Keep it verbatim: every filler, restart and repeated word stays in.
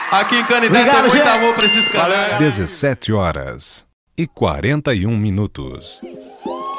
Aqui em Canindé tem Obrigado, muito gente. amor pra esses caras. dezessete horas e quarenta e um minutos.